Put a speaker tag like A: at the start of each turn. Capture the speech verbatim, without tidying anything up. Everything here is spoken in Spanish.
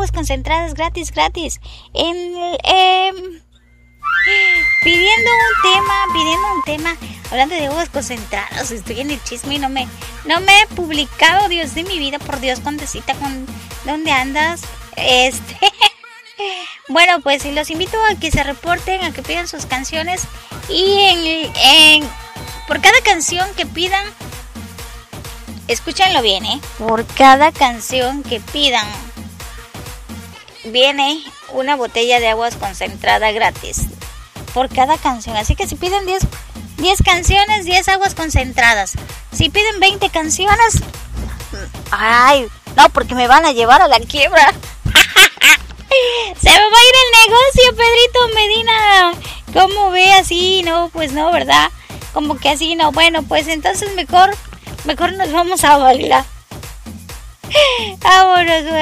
A: aguas concentradas gratis, gratis. En, eh, pidiendo un tema, pidiendo un tema, hablando de aguas concentradas, estoy en el chisme y no me, no me he publicado, Dios de mi vida, por Dios, Condecita, con, ¿dónde andas? Este, bueno, pues los invito a que se reporten, a que pidan sus canciones y en, en por cada canción que pidan, escúchenlo bien, ¿eh? Por cada canción que pidan, viene una botella de aguas concentrada gratis. Por cada canción. Así que si piden diez, diez canciones, diez aguas concentradas. Si piden veinte canciones, ay, no, porque me van a llevar a la quiebra. Se me va a ir el negocio, Pedrito Medina. ¿Cómo ve así? No, pues no, ¿verdad? Como que así no. Bueno, pues entonces mejor, mejor nos vamos a bailar. Vámonos, güey.